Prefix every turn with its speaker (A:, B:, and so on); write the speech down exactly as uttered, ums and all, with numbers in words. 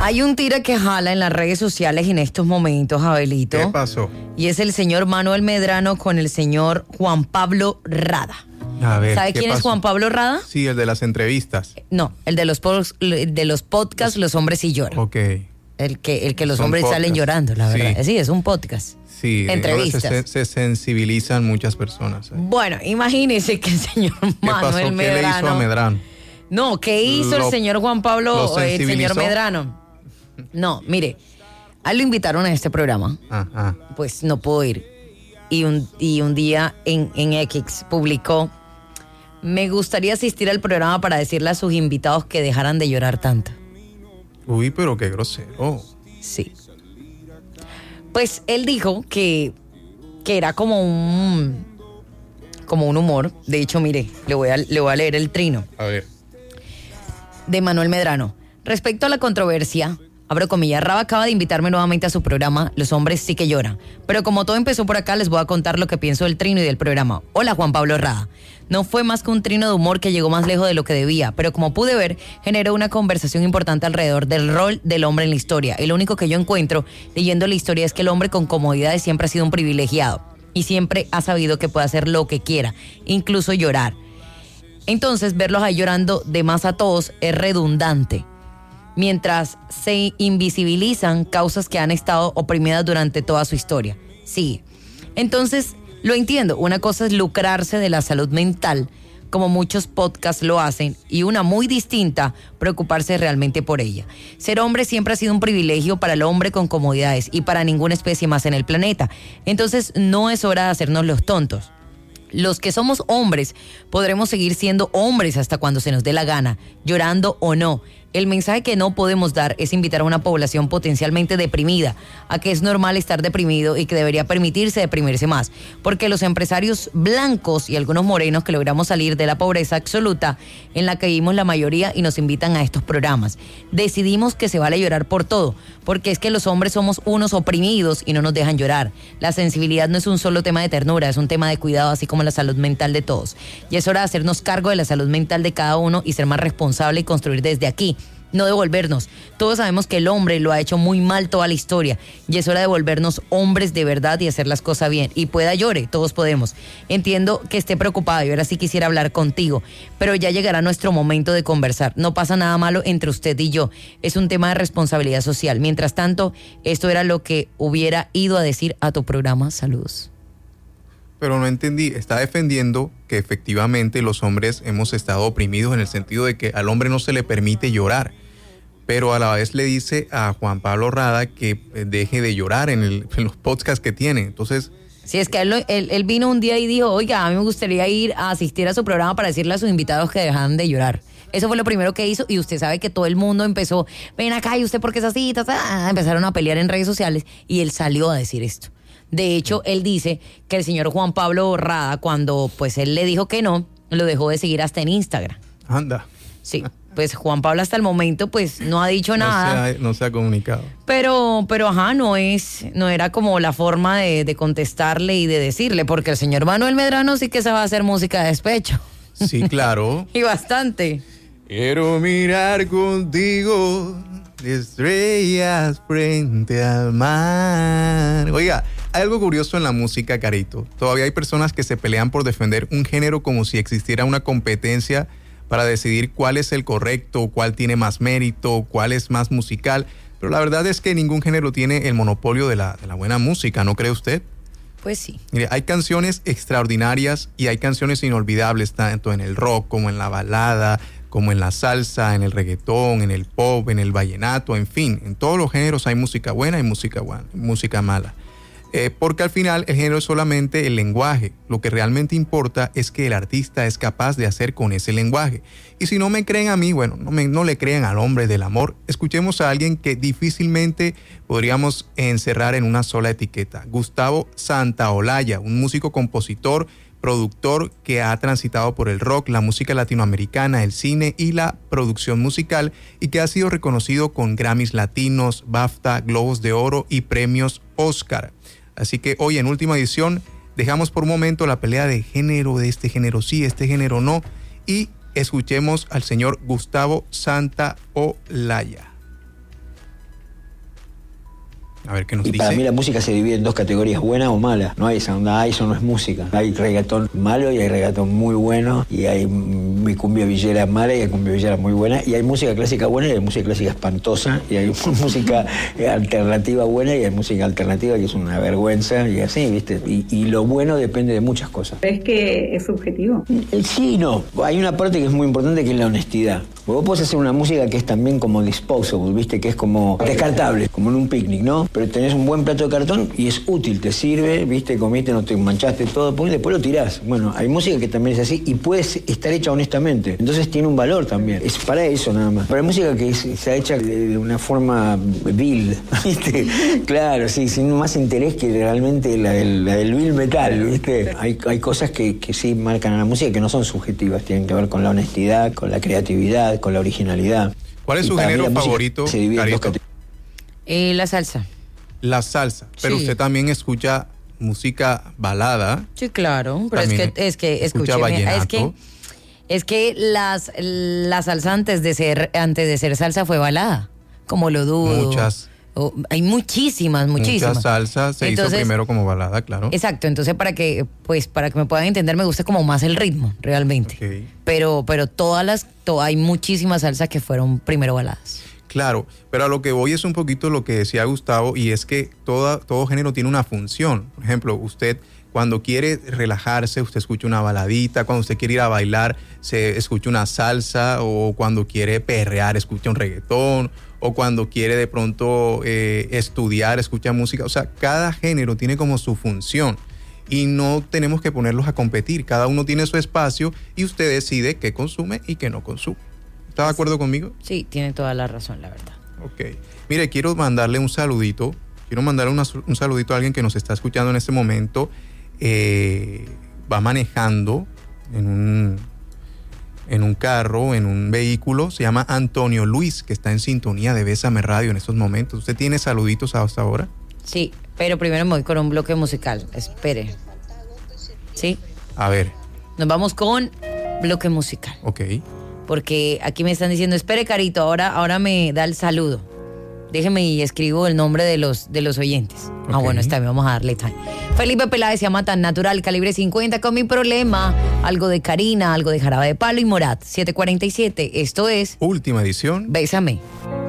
A: Hay un tira que jala en las redes sociales en estos momentos, Abelito.
B: ¿Qué pasó?
A: Y es el señor Manuel Medrano con el señor Juan Pablo Rada.
B: A ver,
A: ¿Sabe
B: ¿qué
A: quién
B: pasó?
A: es Juan Pablo Rada?
B: Sí, el de las entrevistas.
A: No, el de los, pos- de los podcasts Los Hombres y Lloran.
B: Ok.
A: El que, el que los
B: Son
A: hombres salen
B: podcasts.
A: llorando, la
B: Sí.
A: verdad. Sí, es un podcast.
B: Sí,
A: Entrevistas.
B: ahora se, se sensibilizan muchas personas. ¿eh?
A: Bueno, imagínese que el señor
B: ¿Qué
A: Manuel
B: pasó? ¿Qué
A: Medrano.
B: le hizo a Medrano?
A: No, ¿qué hizo
B: Lo-
A: el señor Juan Pablo,
B: ¿lo
A: eh, el señor
B: sensibilizó?
A: Medrano? No, mire, a él lo invitaron a este programa,
B: Ajá.
A: pues no pudo ir. Y un, y un día en, en X publicó, me gustaría asistir al programa para decirle a sus invitados que dejaran de llorar tanto.
B: Uy, pero qué grosero.
A: Sí. Pues él dijo que, que era como un, como un humor. De hecho, mire, le voy a, le voy a leer el trino.
B: A ver.
A: De Manuel Medrano. Respecto a la controversia, abro comillas, Raba acaba de invitarme nuevamente a su programa Los Hombres Sí que Lloran. Pero como todo empezó por acá, les voy a contar lo que pienso del trino y del programa. Hola, Juan Pablo Rada. No fue más que un trino de humor que llegó más lejos de lo que debía, pero como pude ver, generó una conversación importante alrededor del rol del hombre en la historia. Y lo único que yo encuentro leyendo la historia es que el hombre con comodidades siempre ha sido un privilegiado y siempre ha sabido que puede hacer lo que quiera, incluso llorar. Entonces, verlos ahí llorando de más a todos es redundante, mientras se invisibilizan causas que han estado oprimidas durante toda su historia. Sí. Entonces, lo entiendo. Una cosa es lucrarse de la salud mental, como muchos podcasts lo hacen, y una muy distinta, preocuparse realmente por ella. Ser hombre siempre ha sido un privilegio para el hombre con comodidades y para ninguna especie más en el planeta. Entonces, no es hora de hacernos los tontos. Los que somos hombres podremos seguir siendo hombres hasta cuando se nos dé la gana, llorando o no. El mensaje que no podemos dar es invitar a una población potencialmente deprimida a que es normal estar deprimido y que debería permitirse deprimirse más, porque los empresarios blancos y algunos morenos que logramos salir de la pobreza absoluta en la que vivimos la mayoría y nos invitan a estos programas, decidimos que se vale llorar por todo, porque es que los hombres somos unos oprimidos y no nos dejan llorar. La sensibilidad no es un solo tema de ternura, es un tema de cuidado, así como la salud mental de todos. Y es hora de hacernos cargo de la salud mental de cada uno y ser más responsable y construir desde aquí, no devolvernos. Todos sabemos que el hombre lo ha hecho muy mal toda la historia y es hora de volvernos hombres de verdad y hacer las cosas bien. Y pueda llore, todos podemos. Entiendo que esté preocupado y ahora sí quisiera hablar contigo, pero ya llegará nuestro momento de conversar. No pasa nada malo entre usted y yo. Es un tema de responsabilidad social. Mientras tanto, esto era lo que hubiera ido a decir a tu programa. Saludos.
B: Pero no entendí, está defendiendo que efectivamente los hombres hemos estado oprimidos en el sentido de que al hombre no se le permite llorar, pero a la vez le dice a Juan Pablo Rada que deje de llorar en, el, en los podcasts que tiene. Entonces,
A: sí, es que él, él, él vino un día y dijo, oiga, a mí me gustaría ir a asistir a su programa para decirle a sus invitados que dejaran de llorar. Eso fue lo primero que hizo y usted sabe que todo el mundo empezó, ven acá, ¿y usted por qué es así? Ta, ta. Empezaron a pelear en redes sociales y él salió a decir esto. De hecho, él dice que el señor Juan Pablo Rada, cuando pues él le dijo que no, lo dejó de seguir hasta en Instagram.
B: anda.
A: Sí, pues Juan Pablo hasta el momento pues no ha dicho nada.
B: No se ha, no se ha comunicado.
A: Pero, pero ajá, no es, no era como la forma de, de contestarle y de decirle, porque el señor Manuel Medrano sí que se va a hacer música de despecho.
B: Sí, claro.
A: Y bastante.
B: Quiero mirar contigo estrellas frente al mar. Oiga, hay algo curioso en la música, Carito. Todavía hay personas que se pelean por defender un género como si existiera una competencia para decidir cuál es el correcto, cuál tiene más mérito, cuál es más musical. Pero la verdad es que ningún género tiene el monopolio de la, de la buena música, ¿no cree usted?
A: Pues sí.
B: Mire, hay canciones extraordinarias y hay canciones inolvidables, tanto en el rock como en la balada, como en la salsa, en el reggaetón, en el pop, en el vallenato, en fin, en todos los géneros hay música buena y música buena, música mala. Eh, porque al final el género es solamente el lenguaje. Lo que realmente importa es que el artista es capaz de hacer con ese lenguaje. Y si no me creen a mí, bueno, no, me, no le crean al hombre del amor. Escuchemos a alguien que difícilmente podríamos encerrar en una sola etiqueta. Gustavo Santaolalla, un músico, compositor, productor que ha transitado por el rock, la música latinoamericana, el cine y la producción musical y que ha sido reconocido con Grammys latinos, BAFTA, Globos de Oro y premios Oscar. Así que hoy en Última Edición dejamos por un momento la pelea de género, de este género sí, este género no, y escuchemos al señor Gustavo Santaolalla. A ver qué nos
C: y
B: dice.
C: para mí la música se divide en dos categorías, buena o mala. No hay esa onda, ah, eso no es música. Hay reggaetón malo y hay reggaetón muy bueno, y hay mm, cumbia villera mala y hay cumbia villera muy buena, y hay música clásica buena y hay música clásica espantosa, y hay música alternativa buena y hay música alternativa que es una vergüenza, y así, ¿viste? Y, y lo bueno depende de muchas cosas.
D: ¿Crees que es subjetivo?
C: Sí y no. Hay una parte que es muy importante, que es la honestidad. Vos podés hacer una música que es también como disposable, ¿viste? Que es como descartable, como en un picnic, ¿no? Pero tenés un buen plato de cartón y es útil, te sirve, ¿viste? Comiste, no te manchaste todo, pues después lo tirás. Bueno, hay música que también es así y puede estar hecha honestamente. Entonces tiene un valor también. Es para eso nada más. Pero hay música que es, se ha hecho de, de una forma vil, ¿viste? Claro, sí, sin más interés que realmente la del, la del vil metal, ¿viste? Hay, hay cosas que, que sí marcan a la música que no son subjetivas, tienen que ver con la honestidad, con la creatividad, con la originalidad.
B: ¿Cuál es su género favorito, Carito?
A: Eh, la salsa.
B: La salsa. Pero sí. Usted también escucha música balada.
A: Sí, claro. Pero es que, es que, escúcheme, es que, es que las, la salsa antes de ser, antes de ser salsa fue balada. Como lo dudo.
B: Muchas.
A: Oh, hay muchísimas, muchísimas.
B: Muchas salsas se entonces, hizo primero como balada, claro.
A: Exacto, entonces para que, pues, para que me puedan entender, me gusta como más el ritmo, realmente. Okay. Pero, pero todas las, to, hay muchísimas salsas que fueron primero baladas.
B: Claro, pero a lo que voy es un poquito lo que decía Gustavo, y es que toda, todo género tiene una función. Por ejemplo, usted cuando quiere relajarse, usted escucha una baladita, cuando usted quiere ir a bailar, se escucha una salsa, o cuando quiere perrear, escucha un reggaetón, o cuando quiere de pronto eh, estudiar, escucha música. O sea, cada género tiene como su función y no tenemos que ponerlos a competir. Cada uno tiene su espacio y usted decide qué consume y qué no consume. ¿Está de acuerdo conmigo?
A: Sí, tiene toda la razón, la verdad.
B: Ok. Mire, quiero mandarle un saludito. Quiero mandarle una, un saludito a alguien que nos está escuchando en este momento. Eh, va manejando en un... en un carro, en un vehículo. Se llama Antonio Luis, que está en sintonía de Bésame Radio en estos momentos. ¿Usted tiene saluditos hasta ahora?
A: Sí, pero primero me voy con un bloque musical. Espere. ¿Sí?
B: A ver.
A: Nos vamos con bloque musical.
B: Ok.
A: Porque aquí me están diciendo, espere, Carito, ahora, ahora me da el saludo. Déjeme y escribo el nombre de los, de los oyentes. Okay. Ah, bueno, está bien, vamos a darle time. Felipe Peláez se llama Tan Natural, calibre cincuenta, con Mi Problema, algo de Karina, algo de Jarabe de Palo y Morat, siete cuarenta y siete. Esto es...
B: Última edición.
A: Bésame.